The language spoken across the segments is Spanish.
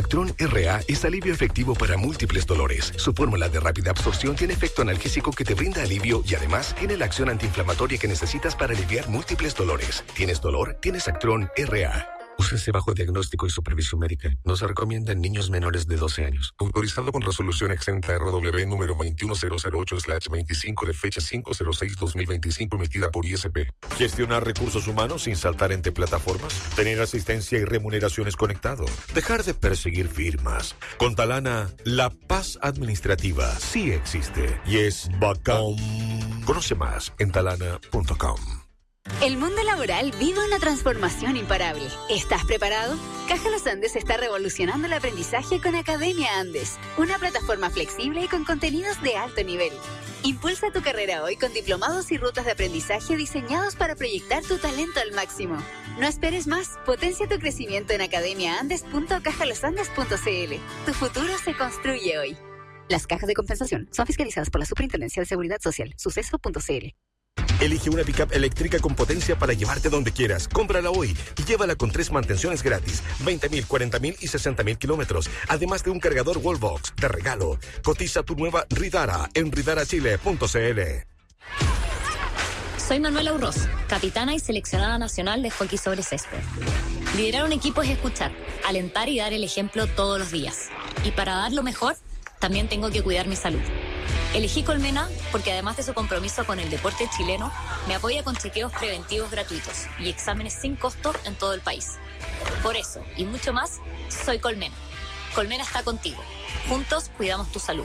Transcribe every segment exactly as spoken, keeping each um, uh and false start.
Actron R A es alivio efectivo para múltiples dolores. Su fórmula de rápida absorción tiene efecto analgésico que te brinda alivio y además tiene la acción antiinflamatoria que necesitas para aliviar múltiples dolores. ¿Tienes dolor? Tienes Actron R A. Úsese bajo diagnóstico y supervisión médica. No se recomienda en niños menores de doce años. Autorizado con resolución exenta R W número veintiuno mil ocho slash veinticinco de fecha cinco cero seis dos mil veinticinco emitida por I S P. Gestionar recursos humanos sin saltar entre plataformas. Tener asistencia y remuneraciones conectado. Dejar de perseguir firmas. Con Talana, la paz administrativa sí existe y es bacán. Conoce más en talana punto com. El mundo laboral vive una transformación imparable. ¿Estás preparado? Caja Los Andes está revolucionando el aprendizaje con Academia Andes, una plataforma flexible y con contenidos de alto nivel. Impulsa tu carrera hoy con diplomados y rutas de aprendizaje diseñados para proyectar tu talento al máximo. No esperes más, potencia tu crecimiento en academia andes punto caja los andes punto c l. Tu futuro se construye hoy. Las cajas de compensación son fiscalizadas por la Superintendencia de Seguridad Social, suceso punto c l. Elige una pickup eléctrica con potencia para llevarte donde quieras. Cómprala hoy y llévala con tres mantenciones gratis. veinte mil, cuarenta mil y sesenta mil kilómetros. Además de un cargador Wallbox de regalo. Cotiza tu nueva Ridara en ridara chile punto c l. Soy Manuela Urroz, capitana y seleccionada nacional de hockey sobre césped. Liderar un equipo es escuchar, alentar y dar el ejemplo todos los días. Y para dar lo mejor, también tengo que cuidar mi salud. Elegí Colmena porque además de su compromiso con el deporte chileno, me apoya con chequeos preventivos gratuitos y exámenes sin costo en todo el país. Por eso, y mucho más, soy Colmena. Colmena está contigo. Juntos cuidamos tu salud.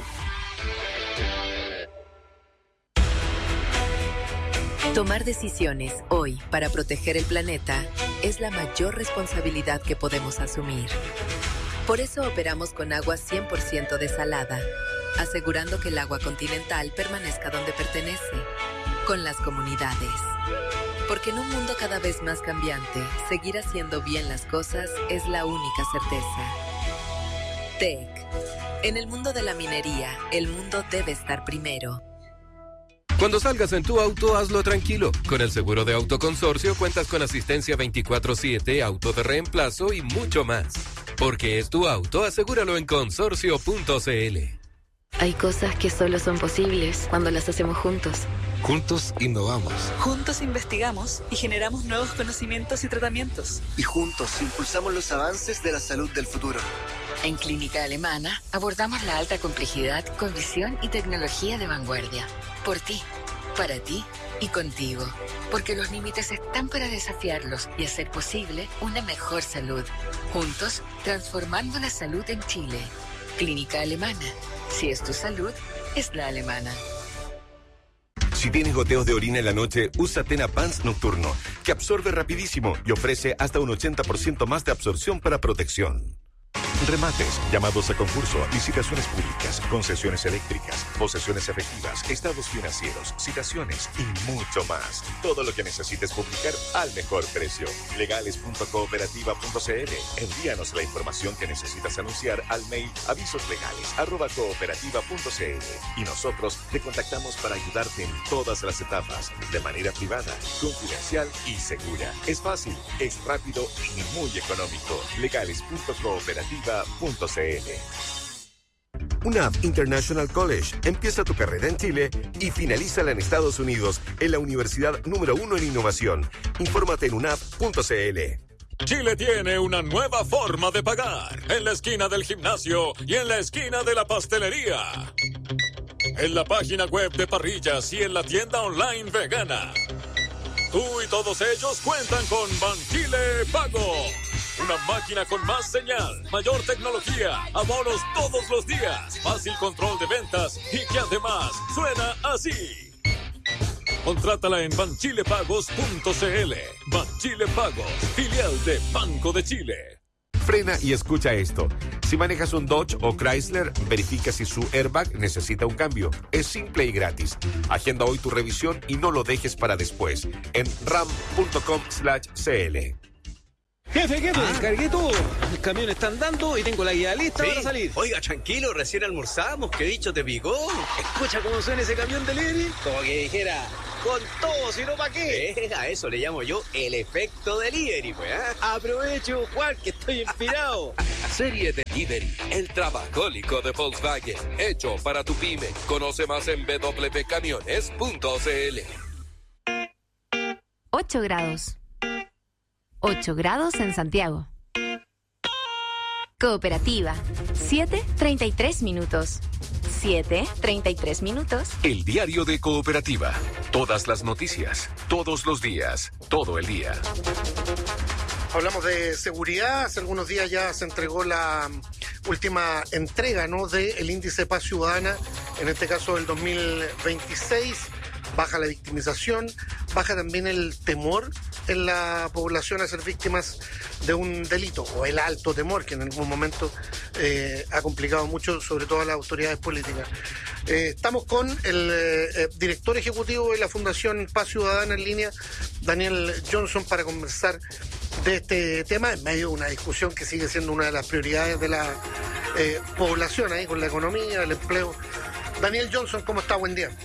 Tomar decisiones hoy para proteger el planeta es la mayor responsabilidad que podemos asumir. Por eso operamos con agua cien por ciento desalada, asegurando que el agua continental permanezca donde pertenece, con las comunidades. Porque en un mundo cada vez más cambiante, seguir haciendo bien las cosas es la única certeza. T E C. En el mundo de la minería, el mundo debe estar primero. Cuando salgas en tu auto, hazlo tranquilo. Con el seguro de Autoconsorcio cuentas con asistencia veinticuatro siete, auto de reemplazo y mucho más. Porque es tu auto, asegúralo en consorcio punto c l. Hay cosas que solo son posibles cuando las hacemos juntos. Juntos innovamos. Juntos investigamos y generamos nuevos conocimientos y tratamientos. Y juntos impulsamos los avances de la salud del futuro. En Clínica Alemana abordamos la alta complejidad con visión y tecnología de vanguardia. Por ti, para ti y contigo. Porque los límites están para desafiarlos y hacer posible una mejor salud. Juntos, transformando la salud en Chile. Clínica Alemana. Si es tu salud, es la alemana. Si tienes goteos de orina en la noche, usa Tena Pants Nocturno, que absorbe rapidísimo y ofrece hasta un ochenta por ciento más de absorción para protección. Remates, llamados a concurso, licitaciones públicas, concesiones eléctricas, posesiones efectivas, estados financieros, citaciones y mucho más. Todo lo que necesites publicar al mejor precio. legales punto cooperativa punto c l. Envíanos la información que necesitas anunciar al mail avisoslegales arroba cooperativa punto c l y nosotros te contactamos para ayudarte en todas las etapas, de manera privada, confidencial y segura. Es fácil, es rápido y muy económico. legales punto cooperativa punto c l. U N A V International College. Empieza tu carrera en Chile y finalízala en Estados Unidos en la universidad número uno en innovación. Infórmate en u n a v punto c l. Chile tiene una nueva forma de pagar. En la esquina del gimnasio y en la esquina de la pastelería. En la página web de Parrillas y en la tienda online vegana. Tú y todos ellos cuentan con Banchile Pago. Una máquina con más señal, mayor tecnología, abonos todos los días, fácil control de ventas y que además suena así. Contrátala en banchile pagos punto c l. Banchile Pagos, filial de Banco de Chile. Frena y escucha esto. Si manejas un Dodge o Chrysler, verifica si su airbag necesita un cambio. Es simple y gratis. Agenda hoy tu revisión y no lo dejes para después. En ram punto com slash c l. Jefe, jefe, ah. cargué todo. El camión está andando y tengo la guía lista ¿Sí? para salir. Oiga, tranquilo, recién almorzamos. ¿Qué dicho te picó? Escucha cómo suena ese camión delivery. Como que dijera, con todo, si no, ¿pa' qué? Eh, a eso le llamo yo el efecto delivery, pues. ¿eh? Aprovecho, Juan, que estoy inspirado. Serie Delivery, el trabajólico de Volkswagen, hecho para tu pyme. Conoce más en w w w punto camiones punto c l. ocho grados. ocho grados en Santiago. Cooperativa. siete treinta y tres minutos. siete treinta y tres minutos. El diario de Cooperativa. Todas las noticias, todos los días, todo el día. Hablamos de seguridad. Hace algunos días ya se entregó la última entrega, ¿no?, del índice de paz ciudadana, en este caso del dos mil veintiséis. Baja la victimización, baja también el temor en la población a ser víctimas de un delito, o el alto temor que en algún momento eh, ha complicado mucho, sobre todo a las autoridades políticas. Eh, estamos con el eh, director ejecutivo de la Fundación Paz Ciudadana en línea, Daniel Johnson, para conversar de este tema en medio de una discusión que sigue siendo una de las prioridades de la eh, población, ahí con la economía, el empleo. Daniel Johnson, ¿cómo está? Buen día.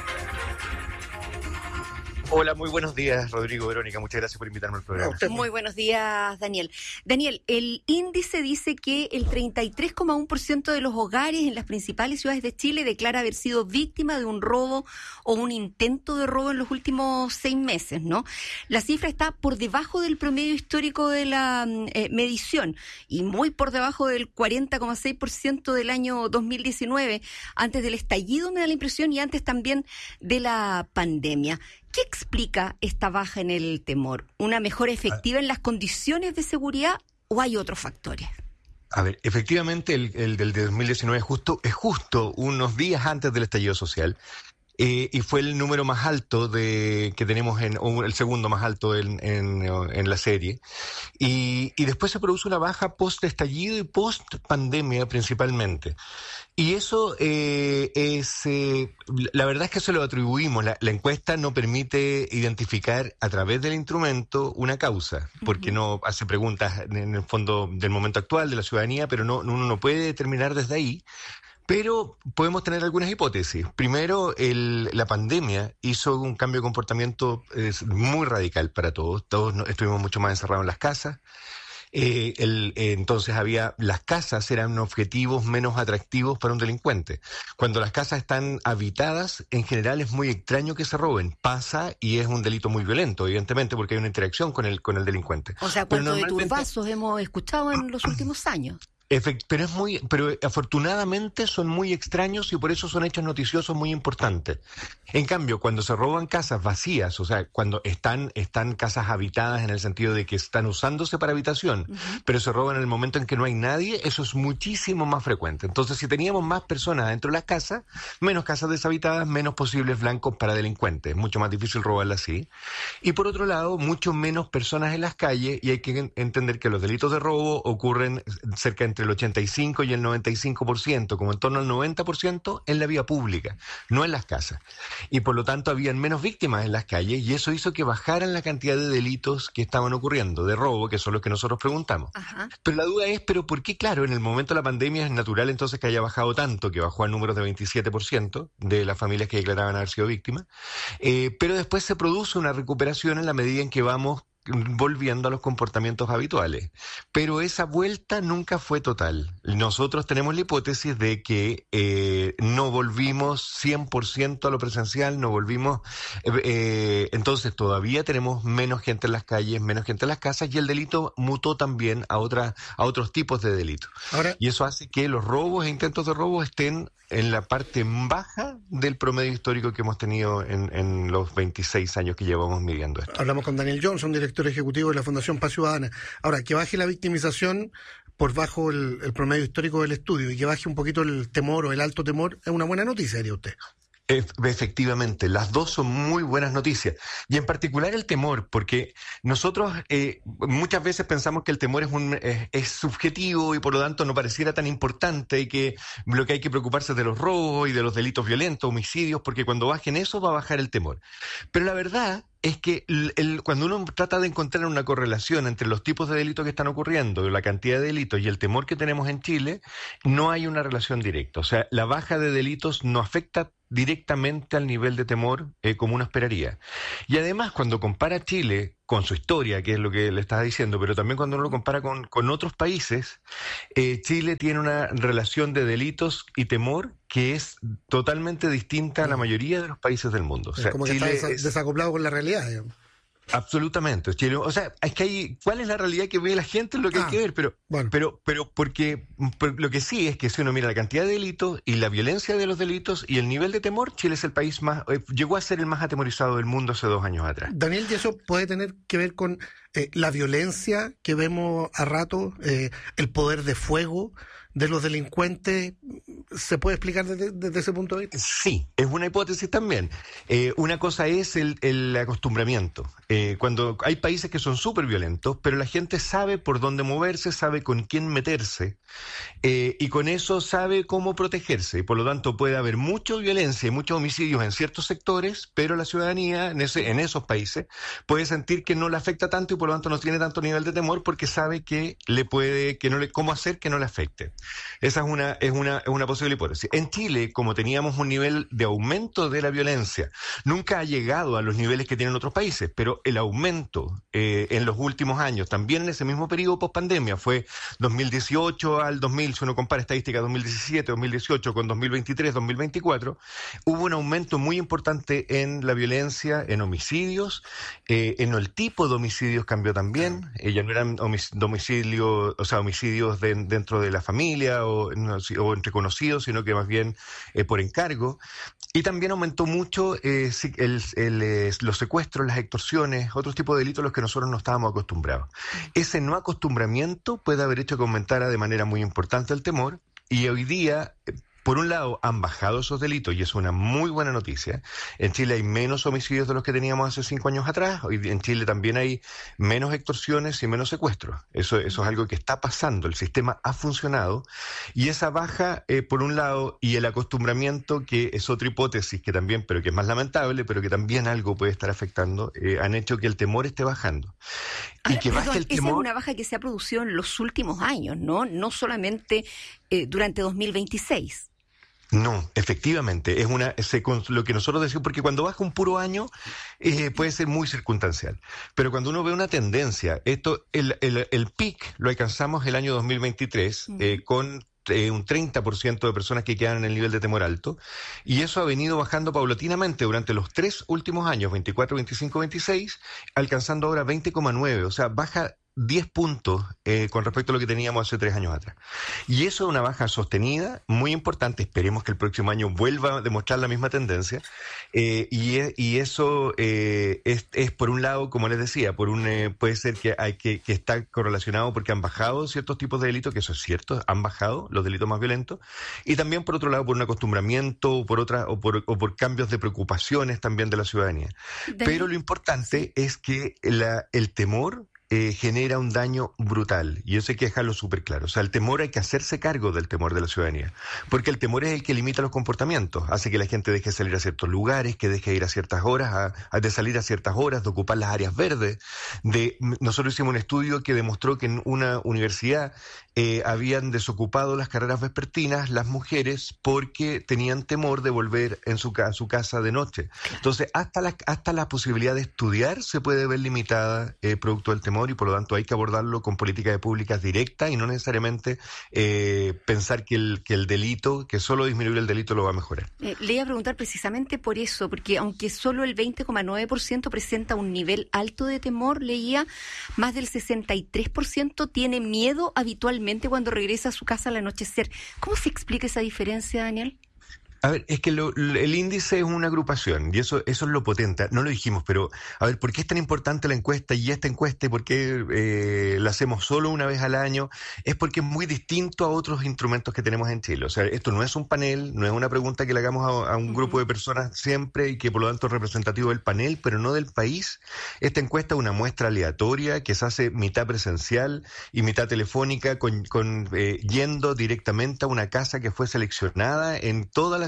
Hola, muy buenos días, Rodrigo, Verónica. Muchas gracias por invitarme al programa. Muy buenos días, Daniel. Daniel, el índice dice que el treinta y tres coma uno por ciento de los hogares en las principales ciudades de Chile declara haber sido víctima de un robo o un intento de robo en los últimos seis meses, ¿no? La cifra está por debajo del promedio histórico de la eh, medición y muy por debajo del cuarenta coma seis por ciento del año dos mil diecinueve, antes del estallido, me da la impresión, y antes también de la pandemia. ¿Qué explica esta baja en el temor? ¿Una mejora efectiva en las condiciones de seguridad o hay otros factores? A ver, efectivamente el, el del de dos mil diecinueve es justo, es justo unos días antes del estallido social. Eh, y fue el número más alto de que tenemos, en, o el segundo más alto en, en, en la serie. Y, y después se produce una baja post-estallido y post-pandemia principalmente. Y eso eh, es, eh, la verdad es que se lo atribuimos. La, la encuesta no permite identificar a través del instrumento una causa, porque uh-huh. no hace preguntas en el fondo del momento actual de la ciudadanía, pero no, uno no puede determinar desde ahí. Pero podemos tener algunas hipótesis. Primero, el, la pandemia hizo un cambio de comportamiento eh, muy radical para todos. Todos no, estuvimos mucho más encerrados en las casas. Eh, el, eh, entonces había las casas eran objetivos menos atractivos para un delincuente. Cuando las casas están habitadas, en general es muy extraño que se roben. Pasa y es un delito muy violento, evidentemente, porque hay una interacción con el, con el delincuente. O sea, ¿cuántos normalmente... de turbazos hemos escuchado en los últimos años? Efect, pero es muy, pero afortunadamente son muy extraños y por eso son hechos noticiosos muy importantes. En cambio, cuando se roban casas vacías, o sea, cuando están, están casas habitadas en el sentido de que están usándose para habitación, uh-huh. pero se roban en el momento en que no hay nadie, eso es muchísimo más frecuente. Entonces, si teníamos más personas dentro de las casas, menos casas deshabitadas, menos posibles blancos para delincuentes. Es mucho más difícil robarlas así. Y por otro lado, mucho menos personas en las calles, y hay que entender que los delitos de robo ocurren cerca entre el ochenta y cinco y el noventa y cinco por ciento, como en torno al noventa por ciento en la vía pública, no en las casas. Y por lo tanto habían menos víctimas en las calles y eso hizo que bajaran la cantidad de delitos que estaban ocurriendo, de robo, que son los que nosotros preguntamos. Ajá. Pero la duda es, ¿pero por qué? Claro, en el momento de la pandemia es natural entonces que haya bajado tanto, que bajó a números de veintisiete por ciento de las familias que declaraban haber sido víctimas, eh, pero después se produce una recuperación en la medida en que vamos volviendo a los comportamientos habituales. Pero esa vuelta nunca fue total. Nosotros tenemos la hipótesis de que eh, no volvimos cien por ciento a lo presencial, no volvimos... Eh, eh, entonces todavía tenemos menos gente en las calles, menos gente en las casas y el delito mutó también a, otra, a otros tipos de delitos. Ahora, y eso hace que los robos e intentos de robo estén en la parte baja del promedio histórico que hemos tenido en, en los veintiséis años que llevamos midiendo esto. Hablamos con Daniel Johnson, director ejecutivo de la Fundación Paz Ciudadana. Ahora, que baje la victimización por bajo el, el promedio histórico del estudio y que baje un poquito el temor o el alto temor es una buena noticia, diría usted. Efectivamente, las dos son muy buenas noticias y en particular el temor, porque nosotros eh, muchas veces pensamos que el temor es, un, es, es subjetivo y por lo tanto no pareciera tan importante y que lo que hay que preocuparse es de los robos y de los delitos violentos, homicidios, porque cuando bajen eso va a bajar el temor. Pero la verdad es que el, el, cuando uno trata de encontrar una correlación entre los tipos de delitos que están ocurriendo, la cantidad de delitos y el temor que tenemos en Chile, no hay una relación directa. O sea, la baja de delitos no afecta directamente al nivel de temor eh, como uno esperaría. Y además, cuando compara Chile con su historia, que es lo que le estaba diciendo, pero también cuando uno lo compara con, con otros países, eh, Chile tiene una relación de delitos y temor que es totalmente distinta a la mayoría de los países del mundo. O sea, como que Chile está desa- es... desacoplado con la realidad, digamos. Absolutamente, Chile. O sea, es que hay, ¿cuál es la realidad que ve la gente? Es lo que ah, hay que ver, pero, bueno. pero, pero porque pero lo que sí es que si uno mira la cantidad de delitos y la violencia de los delitos y el nivel de temor, Chile es el país más, eh, llegó a ser el más atemorizado del mundo hace dos años atrás. Daniel, ¿y eso puede tener que ver con eh, la violencia que vemos a rato, eh, el poder de fuego de los delincuentes? ¿Se puede explicar desde, desde ese punto de vista? Sí, es una hipótesis también. Eh, una cosa es el, el acostumbramiento. Eh, cuando hay países que son súper violentos, pero la gente sabe por dónde moverse, sabe con quién meterse, eh, y con eso sabe cómo protegerse. Y por lo tanto puede haber mucha violencia y muchos homicidios en ciertos sectores, pero la ciudadanía en, ese, en esos países puede sentir que no le afecta tanto y por lo tanto no tiene tanto nivel de temor porque sabe que le puede, que no le, cómo hacer que no le afecte. Esa es una, es una, es una posible hipótesis. En Chile, como teníamos un nivel de aumento de la violencia, nunca ha llegado a los niveles que tienen otros países, pero el aumento eh, en los últimos años, también en ese mismo periodo post-pandemia, fue dos mil dieciocho al dos mil, si uno compara estadísticas dos mil diecisiete, dos mil dieciocho con dos mil veintitrés, dos mil veinticuatro, hubo un aumento muy importante en la violencia, en homicidios, eh, en el tipo de homicidios cambió también, eh, ya no eran homic- domicilio, o sea, homicidios de, dentro de la familia o, no, o entre conocidos, sino que más bien eh, por encargo. Y también aumentó mucho eh, el, el, el, los secuestros, las extorsiones, otros tipos de delitos a los que nosotros no estábamos acostumbrados. Ese no acostumbramiento puede haber hecho que aumentara de manera muy importante el temor, y hoy día... Por un lado, han bajado esos delitos y es una muy buena noticia. En Chile hay menos homicidios de los que teníamos hace cinco años atrás. Hoy en Chile también hay menos extorsiones y menos secuestros. Eso, eso es algo que está pasando. El sistema ha funcionado. Y esa baja, eh, por un lado, y el acostumbramiento, que es otra hipótesis que también, pero que es más lamentable, pero que también algo puede estar afectando, eh, han hecho que el temor esté bajando. Ahora, y que perdón, baje el temor... Esa es una baja que se ha producido en los últimos años, ¿no? No solamente eh, durante dos mil veintiséis. No, efectivamente, es una se, lo que nosotros decimos, porque cuando baja un puro año eh, puede ser muy circunstancial, pero cuando uno ve una tendencia, esto el, el, el pic lo alcanzamos el año dos mil veintitrés uh-huh. eh, con eh, un treinta por ciento de personas que quedan en el nivel de temor alto, y eso ha venido bajando paulatinamente durante los tres últimos años, veinticuatro, veinticinco, veintiséis, alcanzando ahora veinte coma nueve, o sea, baja diez puntos eh, con respecto a lo que teníamos hace tres años atrás. Y eso es una baja sostenida, muy importante. Esperemos que el próximo año vuelva a demostrar la misma tendencia. Eh, y, es, y eso eh, es, es, por un lado, como les decía, por un eh, puede ser que hay que, que está correlacionado porque han bajado ciertos tipos de delitos, que eso es cierto, han bajado los delitos más violentos. Y también, por otro lado, por un acostumbramiento o por, otra, o por, o por cambios de preocupaciones también de la ciudadanía. De... Pero lo importante es que la, el temor Eh, genera un daño brutal, y eso hay que dejarlo súper claro. O sea, el temor, hay que hacerse cargo del temor de la ciudadanía, porque el temor es el que limita los comportamientos, hace que la gente deje de salir a ciertos lugares, que deje de ir a ciertas horas, a, a de salir a ciertas horas, de ocupar las áreas verdes. De, nosotros hicimos un estudio que demostró que en una universidad eh, habían desocupado las carreras vespertinas las mujeres porque tenían temor de volver en su, a su casa de noche. Entonces, hasta la, hasta la posibilidad de estudiar se puede ver limitada eh, producto del temor, y por lo tanto hay que abordarlo con políticas públicas directas y no necesariamente eh, pensar que el, que el delito, que solo disminuir el delito lo va a mejorar. Eh, le iba a preguntar precisamente por eso, porque aunque solo el veinte coma nueve por ciento presenta un nivel alto de temor, leía, más del sesenta y tres por ciento tiene miedo habitualmente cuando regresa a su casa al anochecer. ¿Cómo se explica esa diferencia, Daniel? A ver, es que lo, el índice es una agrupación y eso eso es lo potente. No lo dijimos, pero a ver, ¿por qué es tan importante la encuesta y esta encuesta? ¿Por qué eh, la hacemos solo una vez al año? Es porque es muy distinto a otros instrumentos que tenemos en Chile. O sea, esto no es un panel, no es una pregunta que le hagamos a, a un grupo de personas siempre y que por lo tanto es representativo del panel, pero no del país. Esta encuesta es una muestra aleatoria que se hace mitad presencial y mitad telefónica, con, con eh, yendo directamente a una casa que fue seleccionada en toda la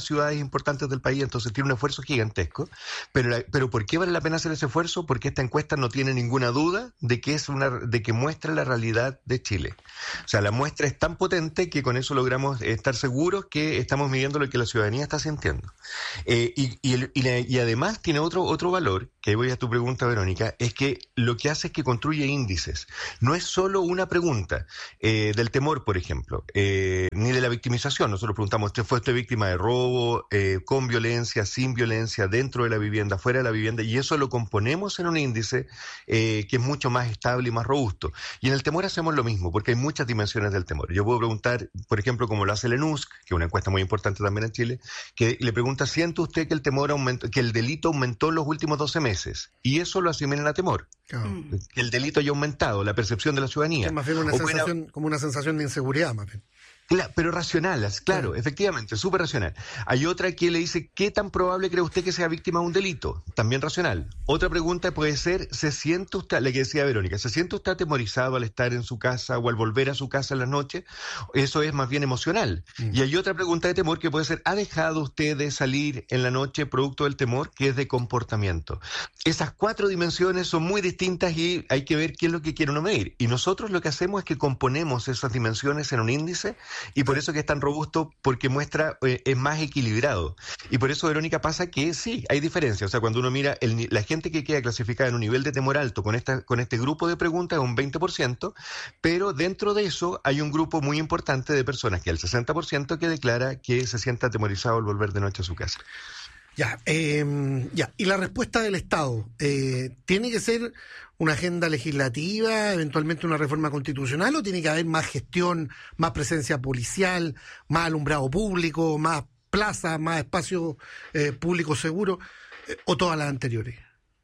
las ciudades importantes del país, entonces tiene un esfuerzo gigantesco. Pero, la, pero ¿por qué vale la pena hacer ese esfuerzo? Porque esta encuesta no tiene ninguna duda de que es una, de que muestra la realidad de Chile. O sea, la muestra es tan potente que con eso logramos estar seguros que estamos midiendo lo que la ciudadanía está sintiendo. Eh, y, y, el, y, la, y además tiene otro, otro valor, que ahí voy a tu pregunta, Verónica, es que lo que hace es que construye índices. No es solo una pregunta eh, del temor, por ejemplo, eh, ni de la victimización. Nosotros preguntamos, ¿usted fue usted víctima de robo, eh, con violencia, sin violencia, dentro de la vivienda, fuera de la vivienda? Y eso lo componemos en un índice eh, que es mucho más estable y más robusto. Y en el temor hacemos lo mismo, porque hay muchas dimensiones del temor. Yo puedo preguntar, por ejemplo, como lo hace el ENUSC, que es una encuesta muy importante también en Chile, que le pregunta, ¿siente usted que el temor aumentó, que el delito aumentó en los últimos doce meses? Y eso lo asimilan a temor. Oh. Que el delito haya aumentado, la percepción de la ciudadanía. Es más bien una sensación, buena, como una sensación de inseguridad, más bien. Claro, pero racional, claro, sí. Efectivamente, súper racional. Hay otra que le dice, ¿qué tan probable cree usted que sea víctima de un delito? También racional. Otra pregunta puede ser, ¿se siente usted, la que decía Verónica, ¿se siente usted atemorizado al estar en su casa o al volver a su casa en la noche? Eso es más bien emocional. Mm. Y hay otra pregunta de temor que puede ser, ¿ha dejado usted de salir en la noche producto del temor? Que es de comportamiento. Esas cuatro dimensiones son muy distintas y hay que ver qué es lo que quiere uno medir. Y nosotros lo que hacemos es que componemos esas dimensiones en un índice. Y por eso que es tan robusto, porque muestra, eh, es más equilibrado. Y por eso, Verónica, pasa que sí, hay diferencia. O sea, cuando uno mira, el, la gente que queda clasificada en un nivel de temor alto con, esta, con este grupo de preguntas es un veinte por ciento, pero dentro de eso hay un grupo muy importante de personas, que es el sesenta por ciento, que declara que se siente atemorizado al volver de noche a su casa. Ya, eh, ya. Y la respuesta del Estado, eh, ¿tiene que ser una agenda legislativa, eventualmente una reforma constitucional, o tiene que haber más gestión, más presencia policial, más alumbrado público, más plazas, más espacios eh, públicos seguros, eh, o todas las anteriores?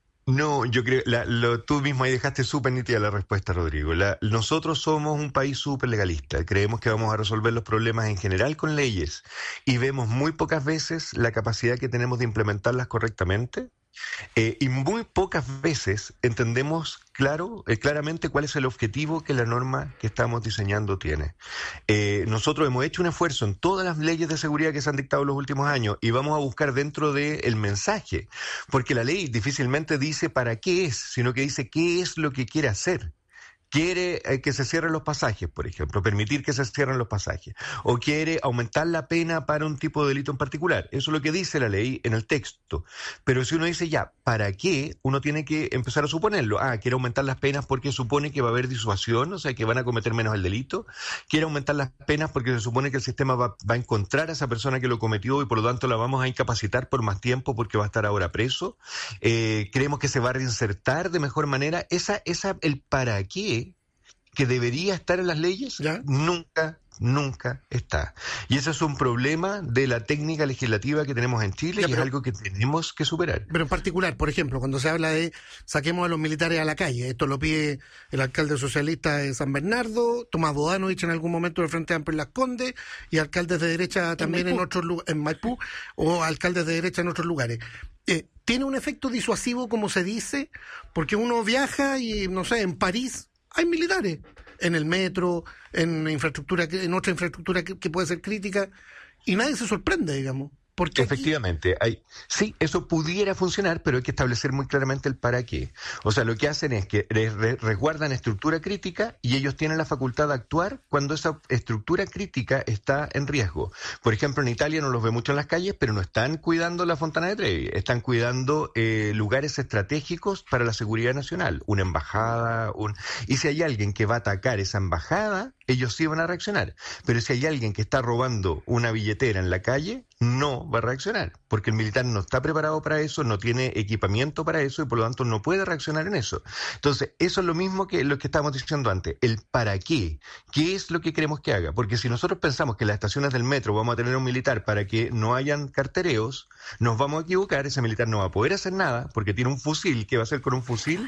No, yo creo, la, lo, tú mismo ahí dejaste súper nítida la respuesta, Rodrigo. La, nosotros somos un país súper legalista, creemos que vamos a resolver los problemas en general con leyes y vemos muy pocas veces la capacidad que tenemos de implementarlas correctamente. Eh, y muy pocas veces entendemos claro, eh, claramente cuál es el objetivo que la norma que estamos diseñando tiene. Eh, nosotros hemos hecho un esfuerzo en todas las leyes de seguridad que se han dictado en los últimos años y vamos a buscar dentro del mensaje, porque la ley difícilmente dice para qué es, sino que dice qué es lo que quiere hacer. Quiere eh, que se cierren los pasajes, por ejemplo, permitir que se cierren los pasajes, o quiere aumentar la pena para un tipo de delito en particular. Eso es lo que dice la ley en el texto. Pero si uno dice ya, ¿para qué? Uno tiene que empezar a suponerlo. Ah, quiere aumentar las penas porque supone que va a haber disuasión, o sea, que van a cometer menos el delito. Quiere aumentar las penas porque se supone que el sistema va, va a encontrar a esa persona que lo cometió y por lo tanto la vamos a incapacitar por más tiempo porque va a estar ahora preso. Eh, creemos que se va a reinsertar de mejor manera. Esa, esa, el para qué que debería estar en las leyes, ¿ya? nunca, nunca está. Y ese es un problema de la técnica legislativa que tenemos en Chile, ya, y pero, es algo que tenemos que superar. Pero en particular, por ejemplo, cuando se habla de saquemos a los militares a la calle, esto lo pide el alcalde socialista de San Bernardo, Tomás Bodanovich en algún momento del Frente Amplio en Las Condes, y alcaldes de derecha también en, en otros lugares, en Maipú, o alcaldes de derecha en otros lugares. Eh, ¿Tiene un efecto disuasivo, como se dice? Porque uno viaja y, no sé, en París hay militares, en el metro, en infraestructura, en otra infraestructura que, que puede ser crítica, y nadie se sorprende, digamos. Porque efectivamente, hay, sí, eso pudiera funcionar, pero hay que establecer muy claramente el para qué. O sea, lo que hacen es que resguardan estructura crítica y ellos tienen la facultad de actuar cuando esa estructura crítica está en riesgo. Por ejemplo, en Italia no los ve mucho en las calles, pero no están cuidando la Fontana de Trevi, están cuidando eh, lugares estratégicos para la seguridad nacional, una embajada, un... y si hay alguien que va a atacar esa embajada, ellos sí van a reaccionar. Pero si hay alguien que está robando una billetera en la calle, no va a reaccionar, porque el militar no está preparado para eso, no tiene equipamiento para eso y por lo tanto no puede reaccionar en eso. Entonces, eso es lo mismo que lo que estábamos diciendo antes, el para qué, qué es lo que queremos que haga, porque si nosotros pensamos que en las estaciones del metro vamos a tener un militar para que no hayan cartereos, nos vamos a equivocar, ese militar no va a poder hacer nada, porque tiene un fusil, ¿qué va a hacer con un fusil?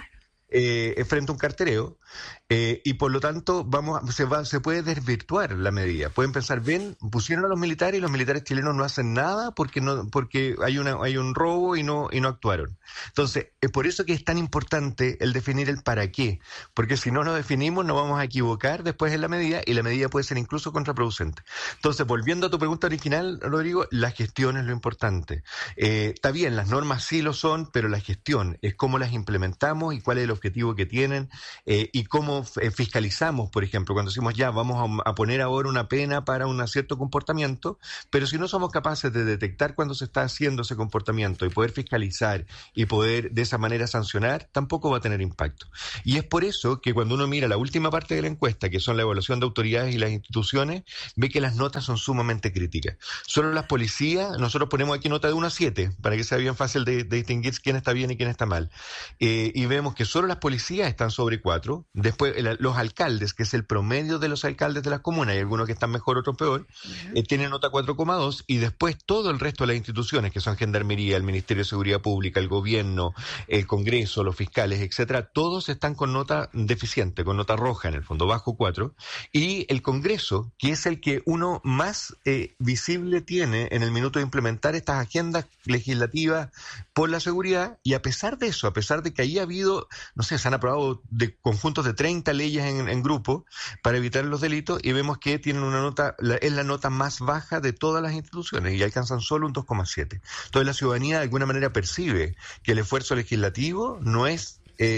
eh, frente a un cartereo. Eh, y por lo tanto vamos se va se puede desvirtuar la medida. Pueden pensar, ven, pusieron a los militares y los militares chilenos no hacen nada porque no porque hay una hay un robo y no y no actuaron. Entonces, es por eso que es tan importante el definir el para qué, porque si no lo definimos nos vamos a equivocar después en la medida y la medida puede ser incluso contraproducente. Entonces, volviendo a tu pregunta original, Rodrigo, la gestión es lo importante. Eh, está bien, las normas sí lo son, pero la gestión es cómo las implementamos y cuál es el objetivo que tienen eh, y cómo fiscalizamos, por ejemplo, cuando decimos ya vamos a, a poner ahora una pena para un cierto comportamiento, pero si no somos capaces de detectar cuando se está haciendo ese comportamiento y poder fiscalizar y poder de esa manera sancionar, tampoco va a tener impacto. Y es por eso que cuando uno mira la última parte de la encuesta, que son la evaluación de autoridades y las instituciones, ve que las notas son sumamente críticas. Solo las policías, nosotros ponemos aquí nota de uno a siete, para que sea bien fácil de, de distinguir quién está bien y quién está mal. Eh, y vemos que solo las policías están sobre cuatro, después el, los alcaldes, que es el promedio de los alcaldes de las comunas, hay algunos que están mejor, otros peor, uh-huh. eh, tienen nota cuatro coma dos, y después todo el resto de las instituciones, que son Gendarmería, el Ministerio de Seguridad Pública, el Gobierno, el Congreso, los fiscales, etcétera, todos están con nota deficiente, con nota roja en el fondo, bajo cuatro, y el Congreso, que es el que uno más eh, visible tiene en el minuto de implementar estas agendas legislativas por la seguridad, y a pesar de eso, a pesar de que ahí ha habido, no sé, se han aprobado de conjuntos de treinta leyes en, en grupo para evitar los delitos, y vemos que tienen una nota, la, es la nota más baja de todas las instituciones, y alcanzan solo un dos coma siete. Entonces la ciudadanía de alguna manera percibe que el esfuerzo legislativo no es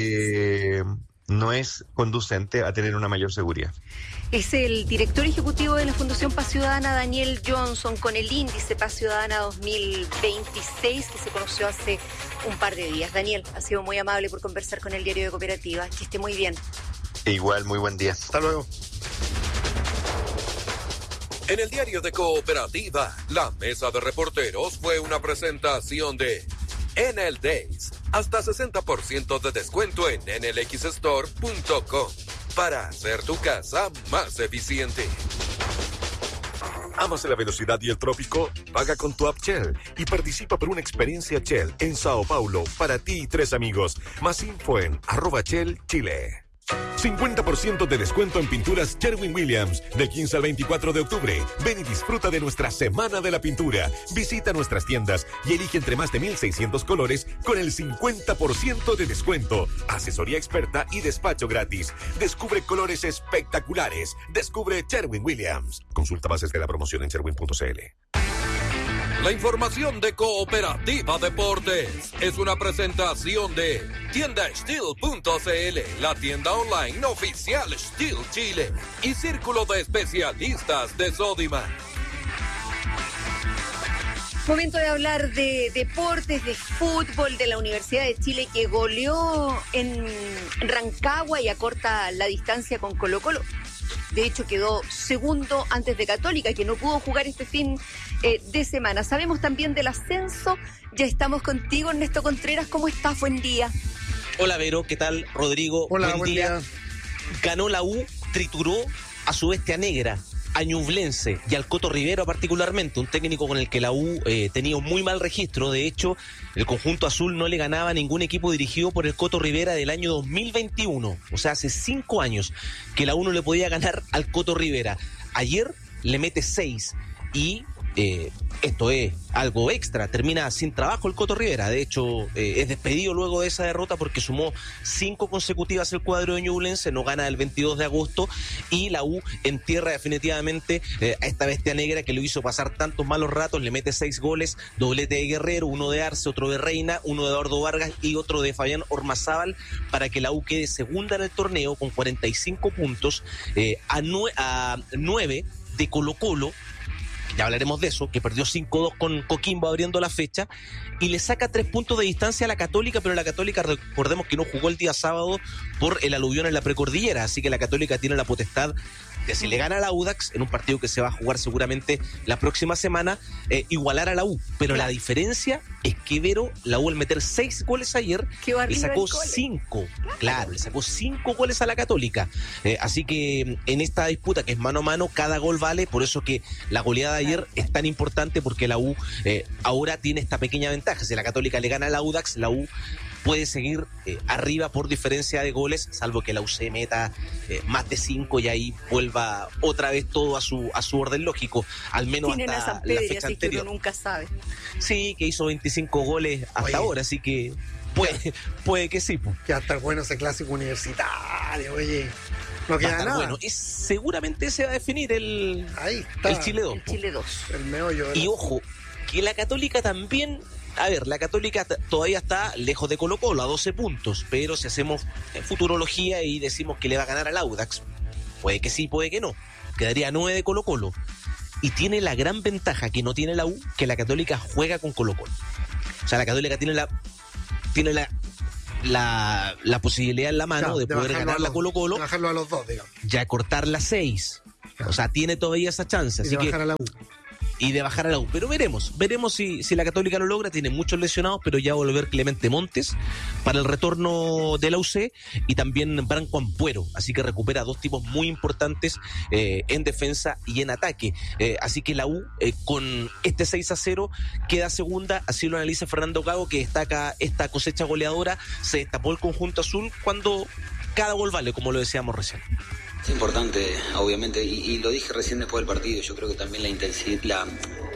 eh, no es conducente a tener una mayor seguridad. Es el director ejecutivo de la Fundación Paz Ciudadana, Daniel Johnson, con el índice Paz Ciudadana dos mil veintiséis, que se conoció hace un par de días. Daniel, ha sido muy amable por conversar con el Diario de Cooperativa. Que esté muy bien. Igual, muy buen día. Hasta luego. En el Diario de Cooperativa, la mesa de reporteros fue una presentación de Enel Days. Hasta sesenta por ciento de descuento en enel x store punto com para hacer tu casa más eficiente. ¿Amas la velocidad y el trópico? Paga con tu app Shell y participa por una experiencia Shell en Sao Paulo para ti y tres amigos. Más info en arroba Shell Chile. cincuenta por ciento de descuento en pinturas Sherwin-Williams del quince al veinticuatro de octubre. Ven y disfruta de nuestra Semana de la Pintura. Visita nuestras tiendas y elige entre más de mil seiscientos colores con el cincuenta por ciento de descuento. Asesoría experta y despacho gratis. Descubre colores espectaculares. Descubre Sherwin-Williams. Consulta bases de la promoción en sherwin punto c l. La información de Cooperativa Deportes es una presentación de tienda steel punto c l, la tienda online oficial Steel Chile, y Círculo de Especialistas de Sodimac. Momento de hablar de deportes, de fútbol, de la Universidad de Chile, que goleó en Rancagua y acorta la distancia con Colo-Colo. De hecho, quedó segundo antes de Católica, que no pudo jugar este fin eh, de semana. Sabemos también del ascenso. Ya estamos contigo, Ernesto Contreras. ¿Cómo estás? Buen día. Hola, Vero. ¿Qué tal, Rodrigo? Hola, buen, buen día. día. Ganó la U, trituró a su bestia negra, a Ñublense y al Coto Rivero particularmente, un técnico con el que la U eh, tenía un muy mal registro. De hecho, el conjunto azul no le ganaba a ningún equipo dirigido por el Coto Rivera del año dos mil veintiuno. O sea, hace cinco años que la U no le podía ganar al Coto Rivera. Ayer le mete seis y eh, esto es algo extra. Termina sin trabajo el Coto Rivera. De hecho, eh, es despedido luego de esa derrota porque sumó cinco consecutivas el cuadro de Ñublense, no gana el veintidós de agosto, y la U entierra definitivamente eh, a esta bestia negra que lo hizo pasar tantos malos ratos. Le mete seis goles, doblete de Guerrero, uno de Arce, otro de Reina, uno de Eduardo Vargas y otro de Fabián Ormazábal, para que la U quede segunda en el torneo con cuarenta y cinco puntos, eh, a, nue- a nueve de Colo-Colo. Ya hablaremos de eso, que perdió cinco dos con Coquimbo abriendo la fecha, y le saca tres puntos de distancia a la Católica, pero la Católica, recordemos que no jugó el día sábado por el aluvión en la precordillera, así que la Católica tiene la potestad de, si le gana a la Audax en un partido que se va a jugar seguramente la próxima semana, eh, igualar a la U. Pero la diferencia es que, Vero, la U al meter seis goles ayer le sacó cinco, claro, le sacó cinco goles a la Católica. Eh, así que en esta disputa que es mano a mano, cada gol vale, por eso que la goleada de ayer es tan importante, porque la U eh, ahora tiene esta pequeña ventaja. Si la Católica le gana a la Audax, la U puede seguir eh, arriba por diferencia de goles, salvo que la U C meta eh, más de cinco y ahí vuelva otra vez todo a su a su orden lógico, al menos Tienen hasta a San Pedro, la fecha así anterior. Que uno nunca sabe. Sí, que hizo veinticinco goles hasta Oye. ahora, así que puede, puede que sí. Po. Que va a estar bueno ese clásico universitario, oye. No Va a queda estar nada. bueno. Y seguramente se va a definir el, Ahí está. el Chile dos. El Chile dos. El meollo. Y ojo, que la Católica también, a ver, la Católica t- todavía está lejos de Colo Colo, a doce puntos, pero si hacemos futurología y decimos que le va a ganar al Audax, puede que sí, puede que no, quedaría nueve de Colo Colo. Y tiene la gran ventaja que no tiene la U, que la Católica juega con Colo Colo. O sea, la Católica tiene la tiene la la, la posibilidad en la mano Claro, de, de poder bajarlo ganar a la los- Colo Colo, de bajarlo a los dos, digamos. ya cortar las seis. O sea, tiene todavía esa chance. Y Así de que bajar a la U. y de bajar a la U. Pero veremos, veremos si, si la Católica lo logra. Tiene muchos lesionados, pero ya va a volver Clemente Montes para el retorno de la U C y también Branco Ampuero. Así que recupera dos tipos muy importantes eh, en defensa y en ataque. Eh, así que la U, eh, con este seis a cero, queda segunda. Así lo analiza Fernando Gago, que destaca esta cosecha goleadora. Se destapó el conjunto azul cuando cada gol vale, como lo decíamos recién. Es importante, obviamente, y, y lo dije recién después del partido. Yo creo que también la intensidad, la,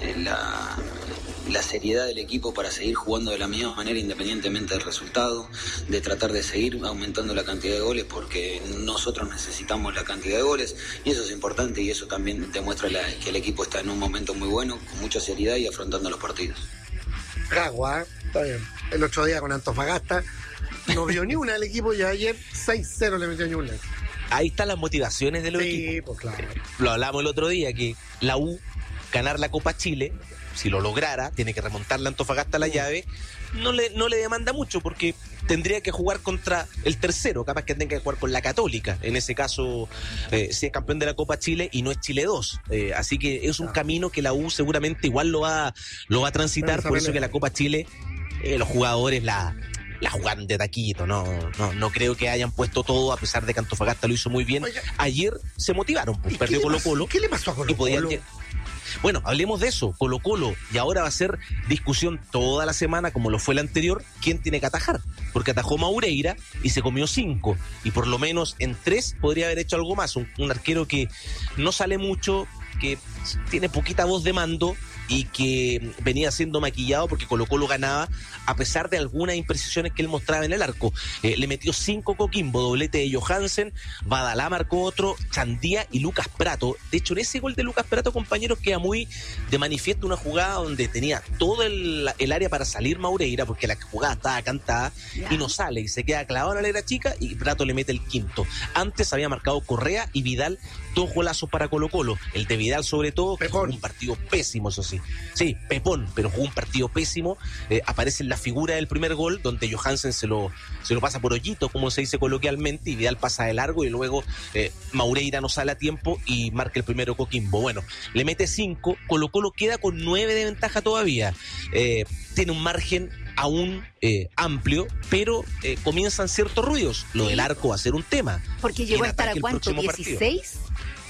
la, la seriedad del equipo para seguir jugando de la misma manera independientemente del resultado, de tratar de seguir aumentando la cantidad de goles porque nosotros necesitamos la cantidad de goles y eso es importante y eso también demuestra la, que el equipo está en un momento muy bueno, con mucha seriedad y afrontando los partidos. Agua, ¿eh? Está bien. El otro día con Antofagasta no vio ni una del equipo y ayer seis cero le metió a Ñublense. Ahí están las motivaciones de los Sí, equipos. pues claro. Lo hablamos el otro día, que la U, ganar la Copa Chile, si lo lograra, tiene que remontar la Antofagasta a la llave, no le, no le demanda mucho porque tendría que jugar contra el tercero, capaz que tenga que jugar con la Católica, en ese caso, eh, si es campeón de la Copa Chile y no es Chile dos. Eh, así que es un camino que la U seguramente igual lo va, lo va a transitar, por eso que la Copa Chile, eh, los jugadores la... la jugaron de taquito, no, no, no creo que hayan puesto todo, a pesar de que Antofagasta lo hizo muy bien. Oiga. Ayer se motivaron, pues, perdió ¿Qué le Colo pasó? Colo. ¿Qué le pasó a Colo y podían Colo? lle- Bueno, hablemos de eso, Colo Colo, y ahora va a ser discusión toda la semana, como lo fue la anterior, quién tiene que atajar, porque atajó Maureira y se comió cinco, y por lo menos en tres podría haber hecho algo más, un, un arquero que no sale mucho, que tiene poquita voz de mando y que venía siendo maquillado porque Colo Colo ganaba a pesar de algunas imprecisiones que él mostraba en el arco. Eh, le metió cinco Coquimbo, doblete de Johansen, Badalá marcó otro, Chandía y Lucas Prato. De hecho, en ese gol de Lucas Prato, compañeros, queda muy de manifiesto una jugada donde tenía todo el, el área para salir Maureira, porque la jugada estaba cantada y no sale, y se queda clavado en la letra chica y Prato le mete el quinto. Antes había marcado Correa y Vidal, dos golazos para Colo Colo. El de Vidal sobre todo, que jugó un partido pésimo, eso sí. Sí, Pepón, pero jugó un partido pésimo. Eh, aparece en la figura del primer gol, donde Johansen se lo, se lo pasa por hoyito, como se dice coloquialmente, y Vidal pasa de largo, y luego eh, Maureira no sale a tiempo y marca el primero Coquimbo. Bueno, le mete cinco, Colo Colo queda con nueve de ventaja todavía. Eh, tiene un margen aún eh, amplio, pero eh, comienzan ciertos ruidos. Lo del arco va a ser un tema. Porque llegó En a estar a ataque el cuánto, próximo partido. dieciséis.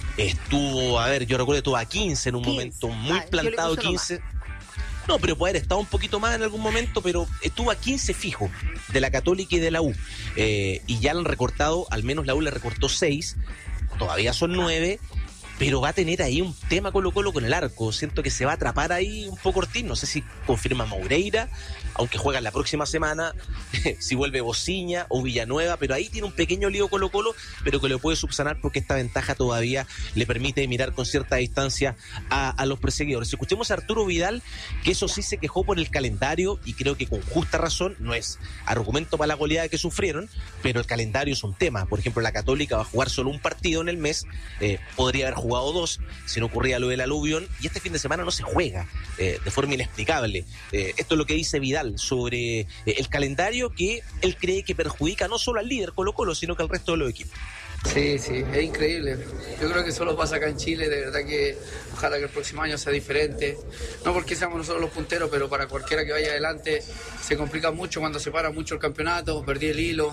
Estuvo, a ver, yo recuerdo que estuvo a quince en un quince. momento, muy Ah, yo le plantado, puse uno quince. No, pero puede haber estado un poquito más en algún momento, pero estuvo a quince fijo de la Católica y de la U. Eh, y ya le han recortado, al menos la U le recortó seis, todavía son nueve, pero va a tener ahí un tema Colo Colo con el arco. Siento que se va a atrapar ahí un poco Ortiz, no sé si confirma Maureira, aunque juega la próxima semana, si vuelve Bociña o Villanueva, pero ahí tiene un pequeño lío Colo Colo, pero que lo puede subsanar porque esta ventaja todavía le permite mirar con cierta distancia a, a los perseguidores. Escuchemos a Arturo Vidal, que eso sí se quejó por el calendario, y creo que con justa razón, no es argumento para la goleada que sufrieron, pero el calendario es un tema. Por ejemplo, la Católica va a jugar solo un partido en el mes, eh, podría haber jugado dos, si no ocurría lo del aluvión, y este fin de semana no se juega, eh, de forma inexplicable. Eh, esto es lo que dice Vidal sobre eh, el calendario, que él cree que perjudica no solo al líder Colo Colo, sino que al resto de los equipos. Sí, sí, es increíble. Yo creo que solo pasa acá en Chile, de verdad que ojalá que el próximo año sea diferente. No porque seamos nosotros los punteros, pero para cualquiera que vaya adelante se complica mucho cuando se para mucho el campeonato, perdí el hilo.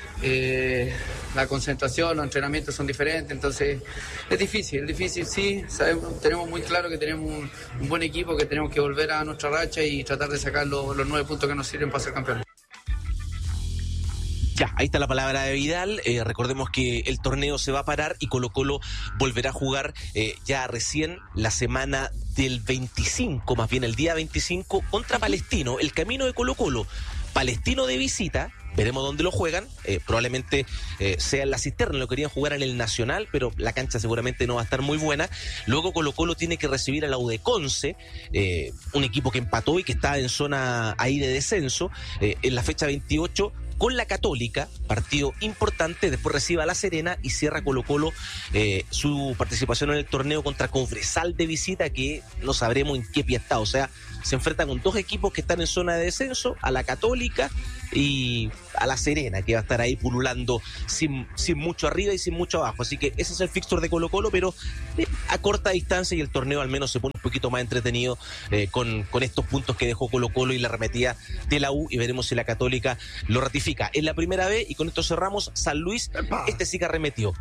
Eh, la concentración, los entrenamientos son diferentes, entonces es difícil, es difícil, sí, sabemos, tenemos muy claro que tenemos un, un buen equipo, que tenemos que volver a nuestra racha y tratar de sacar los, los nueve puntos que nos sirven para ser campeones. Ya, ahí está la palabra de Vidal. Eh, recordemos que el torneo se va a parar y Colo-Colo volverá a jugar eh, ya recién la semana del veinticinco, más bien el día veinticinco, contra Palestino. El camino de Colo-Colo, Palestino de visita. Veremos dónde lo juegan, eh, probablemente eh, sea en la Cisterna, lo querían jugar en el Nacional, pero la cancha seguramente no va a estar muy buena. Luego Colo-Colo tiene que recibir a la U de Conce, eh, un equipo que empató y que está en zona ahí de descenso, eh, en la fecha veintiocho, con la Católica, partido importante. Después recibe a La Serena y cierra Colo-Colo eh, su participación en el torneo contra Cobresal de visita, que no sabremos en qué pie está. O sea, se enfrenta con dos equipos que están en zona de descenso, a la Católica y a La Serena, que va a estar ahí pululando sin, sin mucho arriba y sin mucho abajo. Así que ese es el fixture de Colo-Colo, pero eh, a corta distancia, y el torneo al menos se pone un poquito más entretenido eh, con, con estos puntos que dejó Colo-Colo y la arremetida de la U, y veremos si la Católica lo ratifica. En la primera B, y con esto cerramos, San Luis, este sí que arremetió.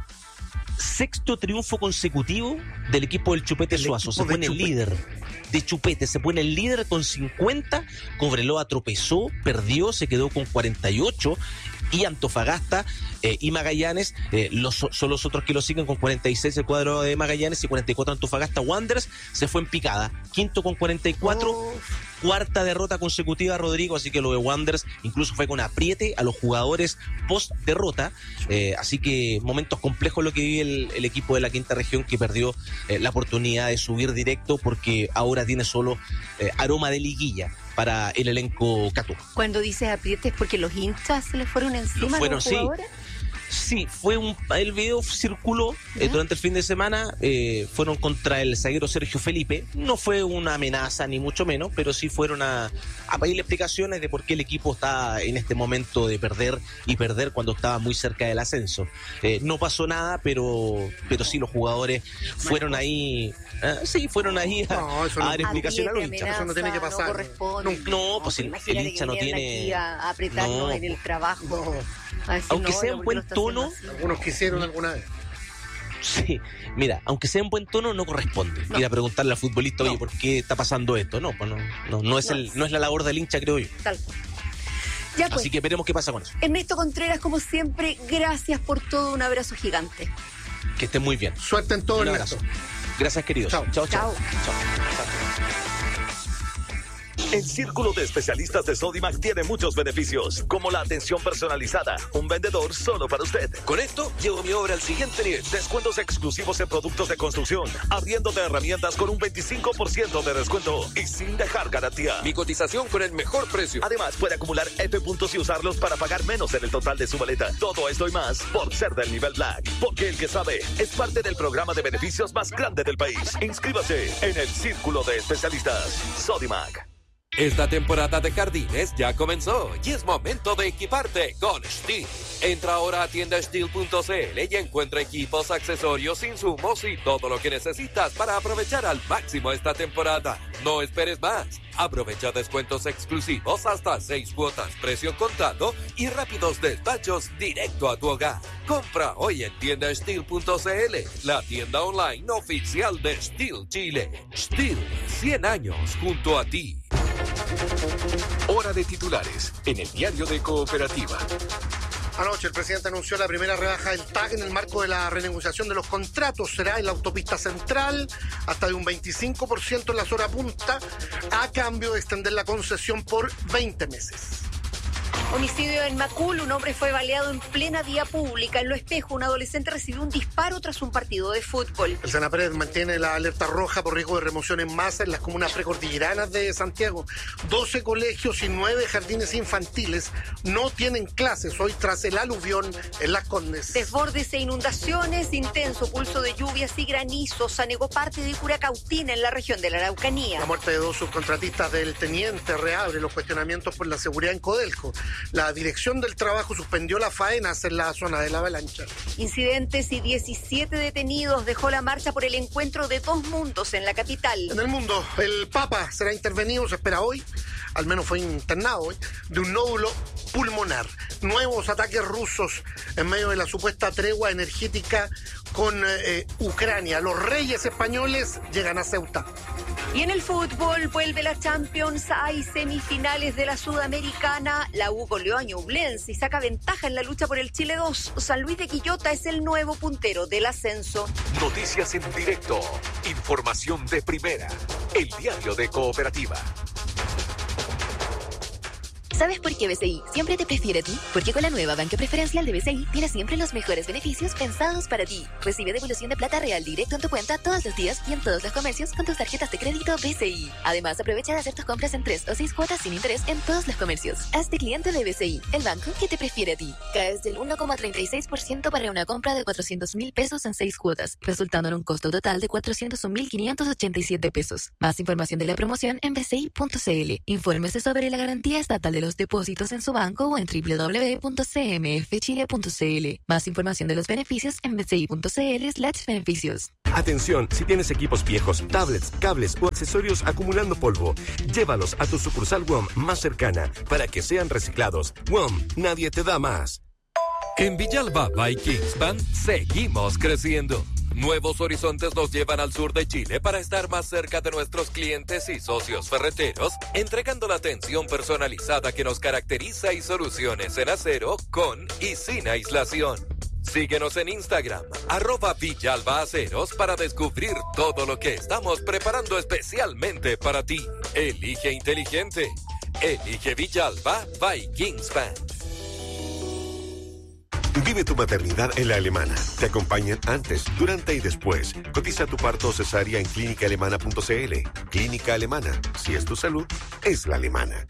Sexto triunfo consecutivo del equipo del Chupete el Suazo. Se pone el líder de Chupete, se pone el líder con cincuenta. Cobreloa tropezó, perdió, se quedó con cuarenta y ocho. Y Antofagasta eh, y Magallanes eh, los, son los otros que lo siguen con cuarenta y seis el cuadro de Magallanes y cuarenta y cuatro Antofagasta. Wanderers se fue en picada, quinto con cuarenta y cuatro. Oh. Cuarta derrota consecutiva, Rodrigo, así que lo de Wanderers incluso fue con apriete a los jugadores post derrota, eh, así que momentos complejos lo que vive el, el equipo de la quinta región, que perdió eh, la oportunidad de subir directo porque ahora tiene solo eh, aroma de liguilla para el elenco Catú. Cuando dices apriete es porque los hinchas se les fueron encima a los jugadores. Sí. Sí, fue un, el video circuló eh, durante el fin de semana, eh, fueron contra el zaguero Sergio Felipe. No fue una amenaza ni mucho menos, pero sí fueron a, a pedirle explicaciones de por qué el equipo está en este momento de perder y perder cuando estaba muy cerca del ascenso. Eh, no pasó nada, pero pero sí los jugadores fueron ahí, eh, sí, fueron ahí a, no, a dar explicación a los hinchas. Eso no tiene que pasar. No, no, no pues el, el hincha no tiene... A apretarnos no, en el trabajo. No. Aunque no, sea en buen tono, algunos quisieron alguna vez. Sí, mira, aunque sea en buen tono, no corresponde no. ir a preguntarle al futbolista, oye, no. ¿por qué está pasando esto? No, pues no, no, no es no. el, no es la labor del hincha, creo yo. Tal. Ya pues. Así que veremos qué pasa con eso. Ernesto Contreras, como siempre, gracias por todo, un abrazo gigante. Que estén muy bien. Suerte en todo, Ernesto. Gracias, queridos. Chao, chao. Chao. chao. El Círculo de Especialistas de Sodimac tiene muchos beneficios, como la atención personalizada, un vendedor solo para usted. Con esto, llevo mi obra al siguiente nivel. Descuentos exclusivos en productos de construcción, arriendo de herramientas con un veinticinco por ciento de descuento y sin dejar garantía. Mi cotización con el mejor precio. Además, puede acumular F puntos y usarlos para pagar menos en el total de su maleta. Todo esto y más por ser del nivel Black. Porque el que sabe es parte del programa de beneficios más grande del país. Inscríbase en el Círculo de Especialistas Sodimac. Esta temporada de jardines ya comenzó y es momento de equiparte con Stihl. Entra ahora a tienda stihl punto c l y encuentra equipos, accesorios, insumos y todo lo que necesitas para aprovechar al máximo esta temporada. No esperes más. Aprovecha descuentos exclusivos hasta seis cuotas, precio contado y rápidos despachos directo a tu hogar. Compra hoy en tienda stihl punto c l, la tienda online oficial de Stihl Chile. Stihl, cien años junto a ti. Hora de titulares en el diario de Cooperativa. Anoche el presidente anunció la primera rebaja del T A C en el marco de la renegociación de los contratos. Será en la autopista central hasta de un veinticinco por ciento en la zona punta, a cambio de extender la concesión por veinte meses. Homicidio en Macul, un hombre fue baleado en plena vía pública. En Lo Espejo, un adolescente recibió un disparo tras un partido de fútbol. El Senapred mantiene la alerta roja por riesgo de remoción en masa en las comunas precordilleranas de Santiago. doce colegios y nueve jardines infantiles no tienen clases hoy tras el aluvión en Las Condes. Desbordes e inundaciones, intenso pulso de lluvias y granizos anegó parte de Curacautina en la región de la Araucanía. La muerte de dos subcontratistas del Teniente reabre los cuestionamientos por la seguridad en Codelco. La Dirección del Trabajo suspendió las faenas en la zona de la avalancha. Incidentes y diecisiete detenidos dejó la marcha por el encuentro de dos mundos en la capital. En el mundo, el Papa será intervenido, se espera hoy, al menos fue internado hoy, de un nódulo pulmonar. Nuevos ataques rusos en medio de la supuesta tregua energética con eh, Ucrania. Los Reyes españoles llegan a Ceuta. Y en el fútbol vuelve la Champions, hay semifinales de la Sudamericana. La U goleó a Ñublense y saca ventaja en la lucha por el Chile dos. San Luis de Quillota es el nuevo puntero del ascenso. Noticias en directo, información de primera, el diario de Cooperativa. ¿Sabes por qué B C I siempre te prefiere a ti? Porque con la nueva banca preferencial de B C I tienes siempre los mejores beneficios pensados para ti. Recibe devolución de plata real directo en tu cuenta todos los días y en todos los comercios con tus tarjetas de crédito B C I. Además, aprovecha de hacer tus compras en tres o seis cuotas sin interés en todos los comercios. Hazte cliente de B C I, el banco que te prefiere a ti. Caes del uno coma treinta y seis por ciento para una compra de cuatrocientos mil pesos en seis cuotas, resultando en un costo total de cuatrocientos un mil quinientos ochenta y siete pesos. Más información de la promoción en b c i punto c l. Infórmese sobre la garantía estatal de los depósitos en su banco o en doble u doble u doble u punto c m f chile punto c l. Más información de los beneficios en b c i punto c l slash beneficios. Atención, si tienes equipos viejos, tablets, cables o accesorios acumulando polvo, llévalos a tu sucursal W O M más cercana para que sean reciclados. W O M, nadie te da más. En Villalba by Kingspan seguimos creciendo. Nuevos horizontes nos llevan al sur de Chile para estar más cerca de nuestros clientes y socios ferreteros, entregando la atención personalizada que nos caracteriza y soluciones en acero con y sin aislación. Síguenos en Instagram, arroba Villalba Aceros, para descubrir todo lo que estamos preparando especialmente para ti. Elige inteligente. Elige Villalba by Kingspan. Vive tu maternidad en La Alemana. Te acompañan antes, durante y después. Cotiza tu parto o cesárea en clínica alemana punto c l. Clínica Alemana. Si es tu salud, es La Alemana.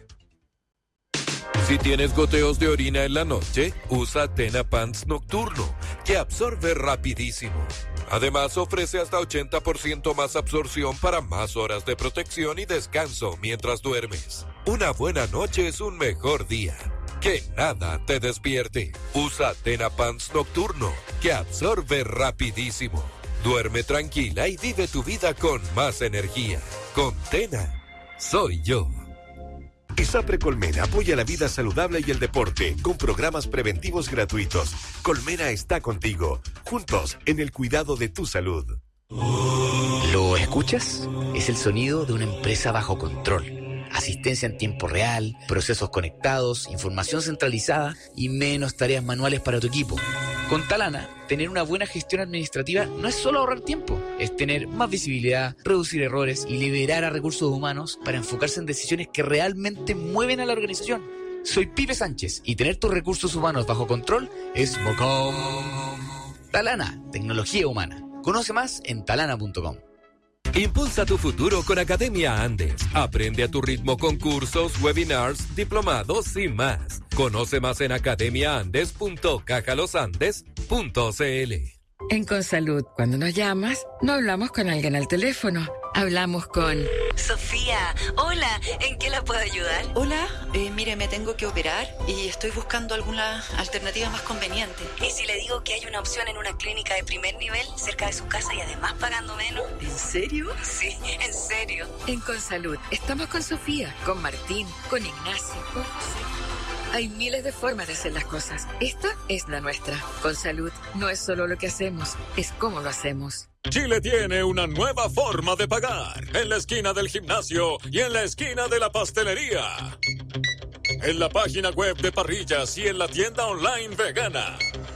Si tienes goteos de orina en la noche, usa Tena Pants Nocturno, que absorbe rapidísimo. Además, ofrece hasta ochenta por ciento más absorción para más horas de protección y descanso mientras duermes. Una buena noche es un mejor día. Que nada te despierte. Usa Tena Pants Nocturno, que absorbe rapidísimo. Duerme tranquila y vive tu vida con más energía. Con Tena, soy yo. ISAPRE Colmena apoya la vida saludable y el deporte con programas preventivos gratuitos. Colmena está contigo, juntos en el cuidado de tu salud. ¿Lo escuchas? Es el sonido de una empresa bajo control. Asistencia en tiempo real, procesos conectados, información centralizada y menos tareas manuales para tu equipo. Con Talana, tener una buena gestión administrativa no es solo ahorrar tiempo, es tener más visibilidad, reducir errores y liberar a recursos humanos para enfocarse en decisiones que realmente mueven a la organización. Soy Pipe Sánchez y tener tus recursos humanos bajo control es bacán. Talana, tecnología humana. Conoce más en talana punto com. Impulsa tu futuro con Academia Andes. Aprende a tu ritmo con cursos, webinars, diplomados y más. Conoce más en academia andes punto caja los andes punto c l. En Consalud, cuando nos llamas, no hablamos con alguien al teléfono. Hablamos con... Sofía, hola, ¿en qué la puedo ayudar? Hola, eh, mire, me tengo que operar y estoy buscando alguna alternativa más conveniente. ¿Y si le digo que hay una opción en una clínica de primer nivel, cerca de su casa y además pagando menos? ¿En serio? Sí, en serio. En Consalud, estamos con Sofía, con Martín, con Ignacio, con José. Hay miles de formas de hacer las cosas. Esta es la nuestra. Consalud no es solo lo que hacemos, es cómo lo hacemos. Chile tiene una nueva forma de pagar. En la esquina del gimnasio y en la esquina de la pastelería. En la página web de Parrillas y en la tienda online vegana.